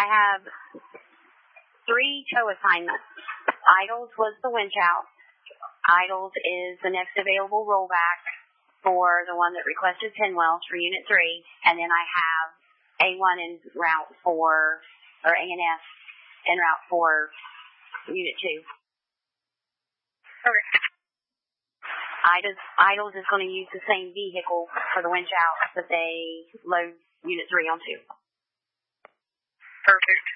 I have 3 tow assignments. Idles was the winch out. Idles is the next available rollback for the one that requested pinwells for Unit 3. And then I have A1 en route for, or A&S en route for Unit 2. Okay. Idles is going to use the same vehicle for the winch out that they load Unit 3 onto. Perfect.